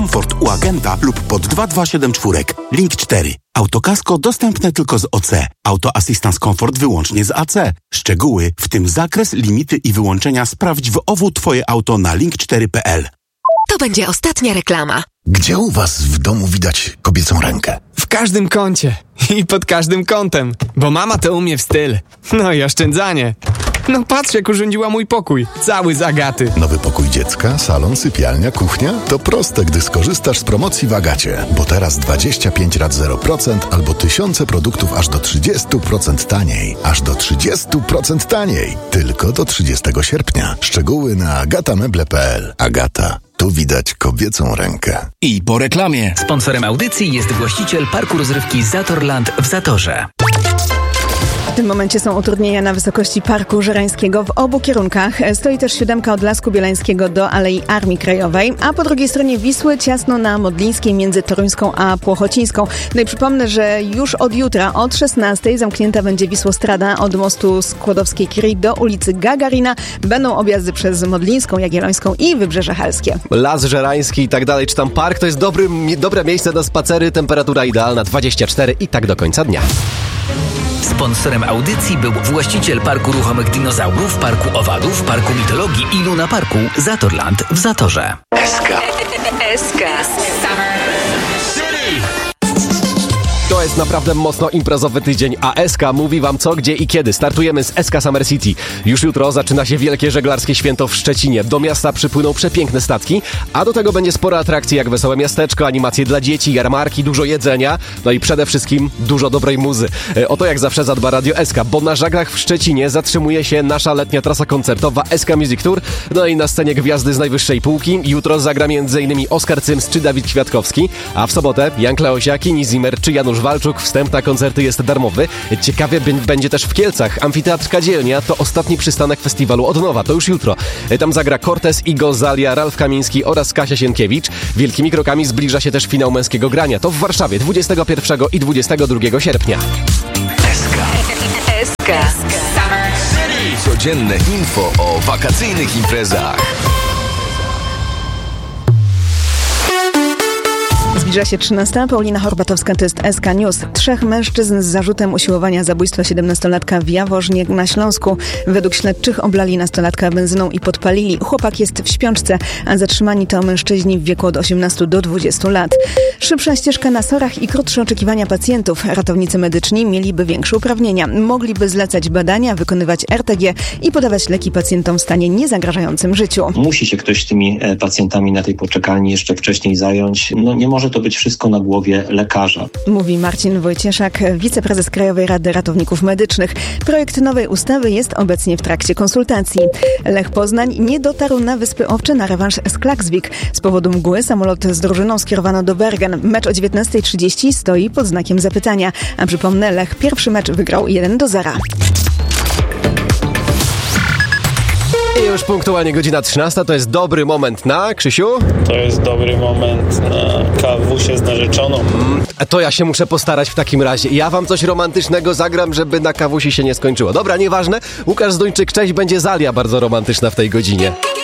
Komfort u agenta lub pod 2274. Link 4. Autokasko dostępne tylko z OC. Auto Assistance Comfort wyłącznie z AC. Szczegóły, w tym zakres, limity i wyłączenia sprawdź w OWU Twoje auto na link4.pl. To będzie ostatnia reklama. Gdzie u was w domu widać kobiecą rękę? W każdym kącie i pod każdym kątem, bo mama to umie w styl. No i oszczędzanie. No patrz, jak urządziła mój pokój, cały z Agaty. Nowy pokój dziecka, salon, sypialnia, kuchnia? To proste, gdy skorzystasz z promocji w Agacie. Bo teraz 25 rat 0% albo tysiące produktów aż do 30% taniej. Aż do 30% taniej. Tylko do 30 sierpnia. Szczegóły na agatameble.pl. Agata. Tu widać kobiecą rękę. I po reklamie. Sponsorem audycji jest właściciel parku rozrywki Zatorland w Zatorze. W tym momencie są utrudnienia na wysokości Parku Żerańskiego w obu kierunkach. Stoi też 7 od Lasku Bielańskiego do Alei Armii Krajowej, a po drugiej stronie Wisły ciasno na Modlińskiej między Toruńską a Płochocińską. No i przypomnę, że już od jutra od 16 zamknięta będzie Wisłostrada od mostu Skłodowskiej-Curie do ulicy Gagarina. Będą objazdy przez Modlińską, Jagiellońską i Wybrzeże Helskie. Las Żerański i tak dalej, czy tam park, to jest dobre miejsce na spacery, temperatura idealna 24 i tak do końca dnia. Sponsorem audycji był właściciel Parku Ruchomych Dinozaurów, Parku Owadów, Parku Mitologii i Luna Parku Zatorland w Zatorze. SK. To jest naprawdę mocno imprezowy tydzień, a SK mówi wam co, gdzie i kiedy. Startujemy z SK Summer City. Już jutro zaczyna się wielkie żeglarskie święto w Szczecinie. Do miasta przypłyną przepiękne statki, a do tego będzie sporo atrakcji jak Wesołe Miasteczko, animacje dla dzieci, jarmarki, dużo jedzenia, no i przede wszystkim dużo dobrej muzy. O to jak zawsze zadba Radio SK, bo na żaglach w Szczecinie zatrzymuje się nasza letnia trasa koncertowa SK Music Tour, no i na scenie gwiazdy z najwyższej półki. Jutro zagra m.in. Oskar Cyms czy Dawid Kwiatkowski, a w sobotę Jan Kleosia, Kini Zimmer czy Janusz Walczuk. Wstęp na koncerty jest darmowy. Ciekawie będzie też w Kielcach. Amfiteatr Kadzielnia to ostatni przystanek festiwalu od nowa. To już jutro. Tam zagra Cortez, Igo, Zalia, Ralf Kamiński oraz Kasia Sienkiewicz. Wielkimi krokami zbliża się też finał męskiego grania. To w Warszawie 21 i 22 sierpnia. SK. Codzienne info o wakacyjnych imprezach. Zbliża się 13. Paulina Horbatowska, to jest SK News. 3 mężczyzn z zarzutem usiłowania zabójstwa 17-latka w Jaworznie na Śląsku. Według śledczych oblali nastolatka benzyną i podpalili. Chłopak jest w śpiączce, a zatrzymani to mężczyźni w wieku od 18 do 20 lat. Szybsza ścieżka na SOR-ach i krótsze oczekiwania pacjentów. Ratownicy medyczni mieliby większe uprawnienia. Mogliby zlecać badania, wykonywać RTG i podawać leki pacjentom w stanie niezagrażającym życiu. Musi się ktoś tymi pacjentami na tej poczekalni jeszcze wcześniej zająć. Nie może to być wszystko na głowie lekarza. Mówi Marcin Wojcieszak, wiceprezes Krajowej Rady Ratowników Medycznych. Projekt nowej ustawy jest obecnie w trakcie konsultacji. Lech Poznań nie dotarł na Wyspy Owcze na rewanż z Klaksvik. Z powodu mgły samolot z drużyną skierowano do Bergen. Mecz o 19:30 stoi pod znakiem zapytania. A przypomnę, Lech pierwszy mecz wygrał 1-0. I już punktualnie godzina 13, to jest dobry moment na... Krzysiu? To jest dobry moment na kawusie z narzeczoną. To ja się muszę postarać w takim razie. Ja wam coś romantycznego zagram, żeby na kawusi się nie skończyło. Dobra, nieważne. Łukasz Zduńczyk, cześć, będzie Zalia bardzo romantyczna w tej godzinie.